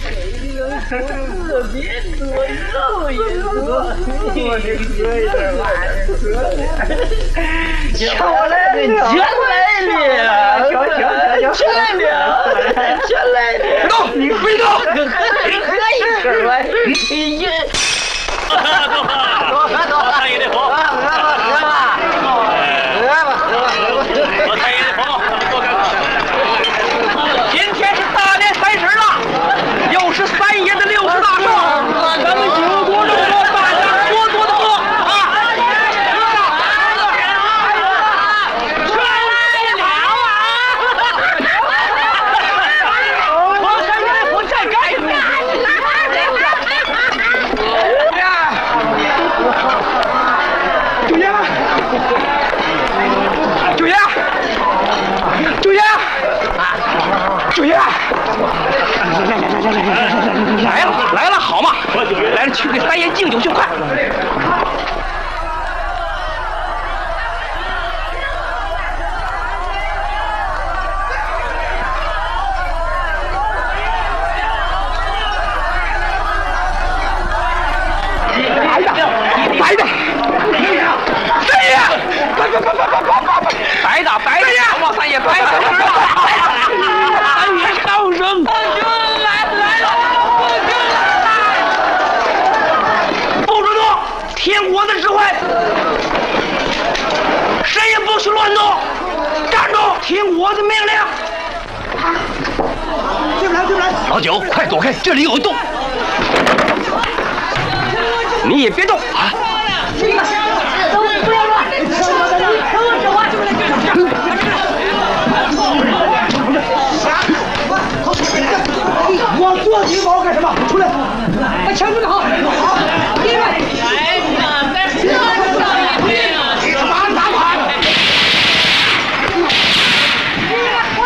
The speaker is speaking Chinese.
别左右也左，我这哥的妈全来了，全来了， 动，你飞动， 喝一口吧， 我太爷的佛，我太爷的佛，今天是大年30了，又是3爷的60大寿，咱们酒多肉多，大家多多的喝啊！全来了啊！我太爷的佛再干一杯！九爷，来了，好嘛，来了，去给3爷敬酒去，快！白的，3爷，白的，王3爷，白的。3爷高升，来了，不准动，听我的指挥，谁也不许乱动，站住，听我的命令。对不来，老九，快躲开，这里有洞。你也别动啊！ 都不要乱， 我做警报干什么？出来！